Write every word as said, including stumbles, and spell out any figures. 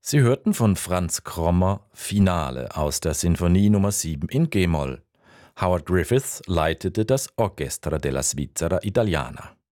Sie hörten von Franz Krommer Finale aus der Sinfonie Nummer sieben in G-Moll. Howard Griffiths leitete das Orchestra della Svizzera Italiana.